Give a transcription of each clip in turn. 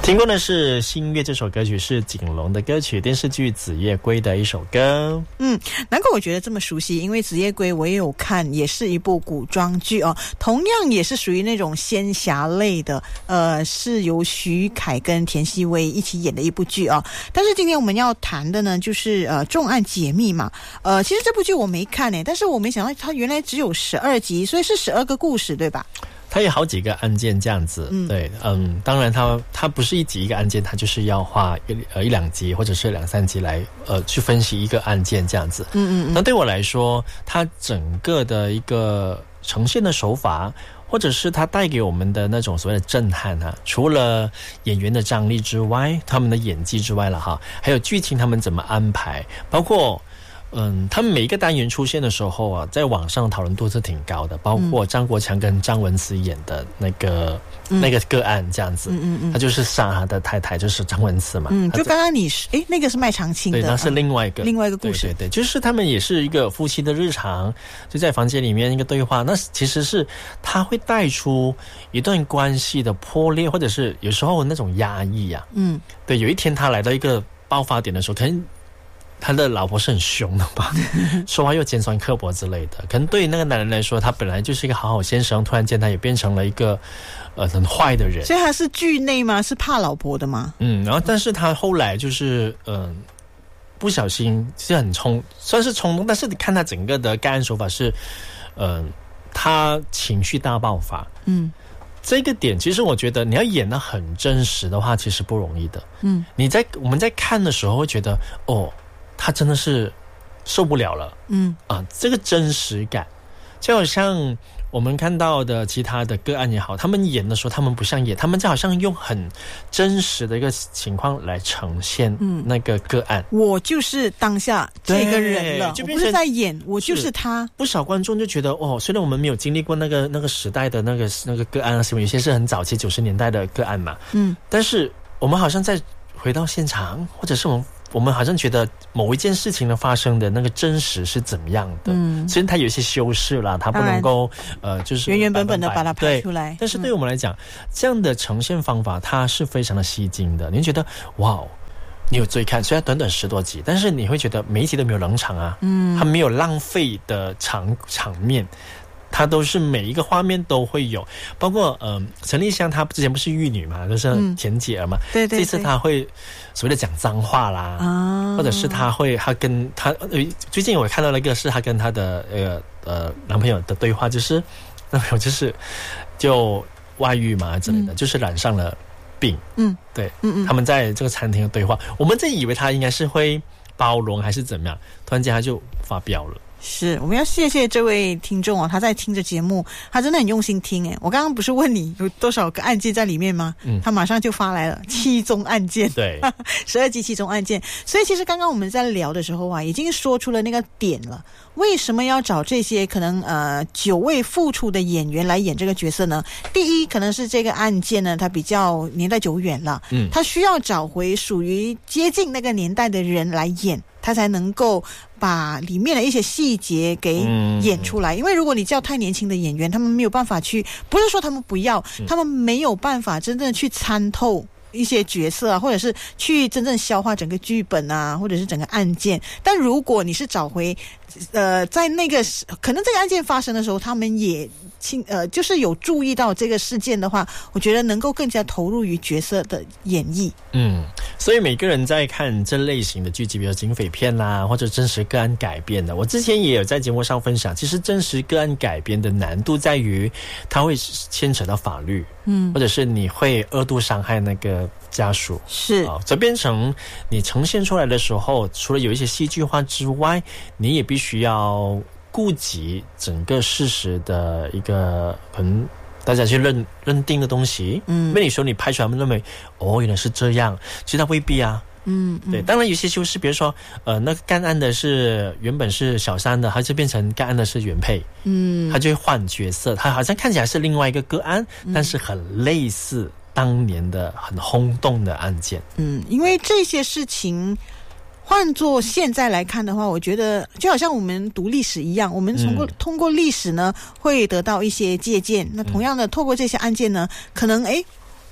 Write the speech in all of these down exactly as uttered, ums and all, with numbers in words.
听过的是《星月》这首歌曲，是景龙的歌曲，电视剧《紫夜归》的一首歌。 嗯，难怪我觉得这么熟悉，因为《紫夜归》我也有看，也是一部古装剧哦，同样也是属于那种仙侠类的，呃，是由徐凯跟田曦薇一起演的一部剧哦。但是今天我们要谈的呢，就是呃重案解密嘛。呃，其实这部剧我没看诶，但是我没想到它原来只有十二集，所以是十二个故事，对吧？ 它有好几个案件这样子，嗯，对，嗯，当然它它不是一集一个案件，它就是要花一呃一两集或者是两三集来呃去分析一个案件这样子，嗯嗯嗯。那对我来说，它整个的一个呈现的手法，或者是它带给我们的那种所谓的震撼啊，除了演员的张力之外，他们的演技之外了哈，还有剧情他们怎么安排，包括。嗯，他们每一个单元出现的时候啊，在网上讨论度是挺高的，包括张国强跟张文慈演的那个、嗯、那个个案这样子，嗯嗯嗯，他就是杀他的太太，就是张文慈嘛， 嗯，就刚刚你诶那个是卖长青的， 对，那是另外一个、 嗯、另外一个故事， 对对对，就是他们也是一个夫妻的日常，就在房间里面一个对话，那其实是他会带出一段关系的破裂，或者是有时候那种压抑啊，嗯，对，有一天他来到一个爆发点的时候，可能。他的老婆是很凶的吧，说话又尖酸刻薄之类的。可能对于那个男人来说，他本来就是一个好好先生，突然间他也变成了一个呃很坏的人。 所以他是剧内吗？是怕老婆的吗？ 嗯，然后但是他后来就是嗯、呃、不小心是很冲，算是冲动，但是你看他整个的概案手法是，嗯、呃，他情绪大爆发。嗯。这个点其实我觉得你要演得很真实的话，其实不容易的。嗯，你在我们在看的时候会觉得，哦，他真的是受不了了。嗯啊，这个真实感，就好像我们看到的其他的个案也好，他们演的时候，他们不像演，他们就好像用很真实的一个情况来呈现那个个案。 嗯、我就是当下这个人了，就我不是在演，我就是他。 不少观众就觉得，哦，虽然我们没有经历过那个那个时代的那个那个个案啊，什么有些是很早期九十年代的个案嘛，嗯，但是我们好像在回到现场，或者是我们。我们好像觉得某一件事情的发生的那个真实是怎么样的，嗯，虽然它有一些修饰啦，它不能够呃，就是原原本本的把它拍出来。 但是对我们来讲，嗯、这样的呈现方法它是非常的吸睛的。你会觉得哇，你有追看，虽然短短十多集，但是你会觉得每一集都没有冷场啊，嗯，它没有浪费的场场面。它都是每一个画面都会有，包括嗯、呃，陈丽香她之前不是玉女嘛，就是田姐儿嘛，嗯、对对对，这次她会所谓的讲脏话啦，啊，或者是她会她跟她呃，最近我看到了一个是她跟她的呃呃男朋友的对话，就是男朋友就是就外遇嘛之类的，嗯、就是染上了病，嗯，对，嗯嗯，他们在这个餐厅的对话，我们自己以为他应该是会包容还是怎么样，突然间他就发飙了。 是，我们要谢谢这位听众哦，他在听着节目，他真的很用心听诶。我刚刚不是问你有多少个案件在里面吗？嗯，他马上就发来了七宗案件， 对， 十二集七宗案件。所以其实刚刚我们在聊的时候啊，已经说出了那个点了。为什么要找这些可能呃久未复出的演员来演这个角色呢？第一，可能是这个案件呢，它比较年代久远了，嗯，他需要找回属于接近那个年代的人来演。他才能够把里面的一些细节给演出来，因为如果你叫太年轻的演员，他们没有办法去，不是说他们不要，他们没有办法真正去参透一些角色啊，或者是去真正消化整个剧本啊，或者是整个案件。但如果你是找回呃在那个可能这个案件发生的时候，他们也亲呃就是有注意到这个事件的话，我觉得能够更加投入于角色的演绎。嗯， 所以每个人在看这类型的剧集，比如警匪片啦，或者真实个案改编的，我之前也有在节目上分享，其实真实个案改编的难度在于它会牵扯到法律，嗯，或者是你会二度伤害那个家属， 是啊，这变成你呈现出来的时候，除了有一些戏剧化之外，你也必须要顾及整个事实的一个可能大家去认认定的东西。嗯，因为你说你拍出来，他们认为哦原来是这样，其实它未必啊。嗯，对，当然有些修饰，比如说呃，那个干案的是原本是小三的，它就变成干案的是原配，嗯，他就会换角色，他好像看起来是另外一个个案，嗯、但是很类似当年的很轰动的案件。 嗯，因为这些事情换作现在来看的话，我觉得就好像我们读历史一样，我们通过、嗯、通过历史呢会得到一些借鉴。那同样的，透过这些案件呢，可能诶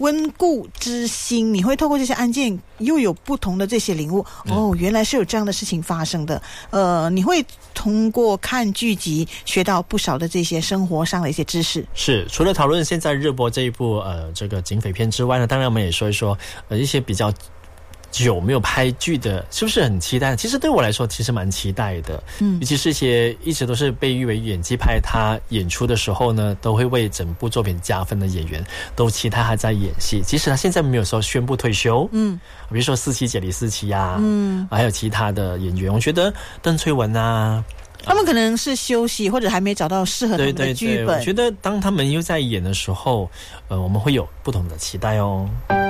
温故知新，你会透过这些案件又有不同的这些领悟。哦，原来是有这样的事情发生的。呃，你会通过看剧集学到不少的这些生活上的一些知识。 是，除了讨论现在热播这一部呃这个警匪片之外呢，当然我们也说一说呃一些比较久没有拍剧的，是不是很期待？其实对我来说，其实蛮期待的。嗯，尤其是一些一直都是被誉为演技派，他演出的时候呢，都会为整部作品加分的演员，都期待他在演戏。即使他现在没有说宣布退休，嗯，比如说四七姐李四七啊，嗯，还有其他的演员，我觉得邓萃雯啊。 他们可能是休息，或者还没找到适合他们的剧本。 对对对，我觉得当他们又在演的时候，呃，我们会有不同的期待哦。